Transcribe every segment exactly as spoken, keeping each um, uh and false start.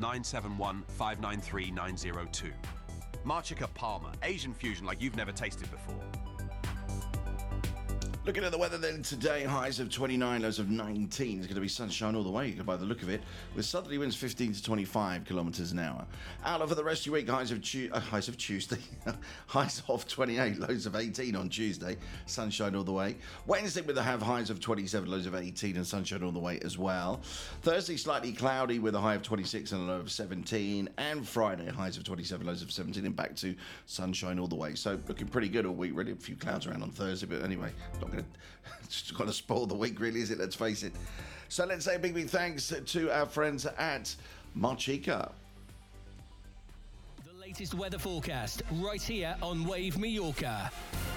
nine seven one, five nine three, nine zero two. Marchica Palmer, Asian fusion like you've never tasted before. Looking at the weather then today, highs of twenty-nine, lows of nineteen. It's going to be sunshine all the way by the look of it, with southerly winds fifteen to twenty-five kilometres an hour. Outlook for the rest of your week, highs of, tu- uh, highs of Tuesday, highs of twenty-eight, lows of eighteen on Tuesday, sunshine all the way. Wednesday with a have highs of twenty-seven, lows of eighteen and sunshine all the way as well. Thursday slightly cloudy with a high of twenty-six and a low of seventeen. And Friday, highs of twenty-seven, lows of seventeen and back to sunshine all the way. So looking pretty good all week, really. A few clouds around on Thursday, but anyway, not going to It's going to spoil the week, really, is it? Let's face it. So let's say a big, big thanks to our friends at Marchica. The latest weather forecast right here on Wave Mallorca.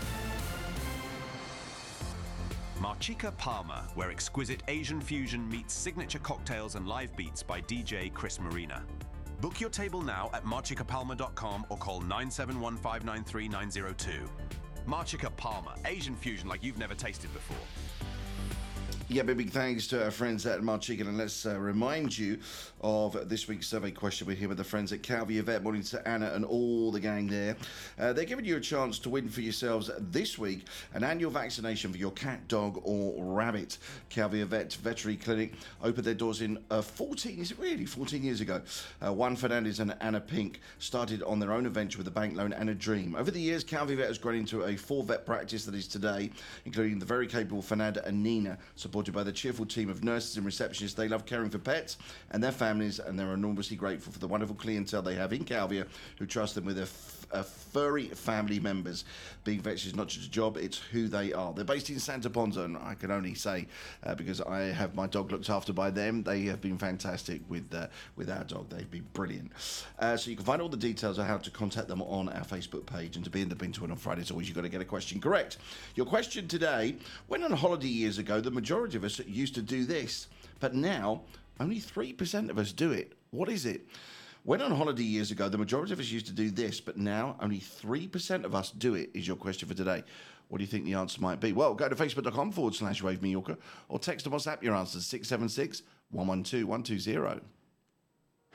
Marchica Palmer, where exquisite Asian fusion meets signature cocktails and live beats by D J Chris Marina. Book your table now at marchica palmer dot com or call nine seven one, five nine three, nine zero two. Marchica Palmer, Asian fusion like you've never tasted before. Yeah, big, big thanks to our friends at Marchica, and let's uh, remind you of this week's survey question. We're here with the friends at Calvia Vet. Morning to Anna and all the gang there. Uh, they're giving you a chance to win for yourselves this week an annual vaccination for your cat, dog, or rabbit. Calvia Vet Veterinary Clinic opened their doors in uh, fourteen, is it really? fourteen years ago. Uh, Juan Fernandez and Anna Pink started on their own adventure with a bank loan and a dream. Over the years, Calvia Vet has grown into a full vet practice that is today, including the very capable Fernanda and Nina, supported by the cheerful team of nurses and receptionists. They love caring for pets and their families, and they're enormously grateful for the wonderful clientele they have in Calvia who trust them with their f- uh, furry family members. Being vets is not just a job, it's who they are. They're based in Santa Ponsa, and I can only say, uh, because I have my dog looked after by them, they have been fantastic with uh, with our dog. They've been brilliant. Uh, so you can find all the details of how to contact them on our Facebook page, and to be in the bin to win on Friday, as always, you've got to get a question correct. Your question today: when on holiday years ago, the majority of us used to do this, but now only three percent of us do it. What is it? When on holiday years ago, the majority of us used to do this, but now only three percent of us do it, is your question for today. What do you think the answer might be? Well, go to facebook.com forward slash Wave Mallorca or text or WhatsApp your answers six seven six, one one two, one two zero.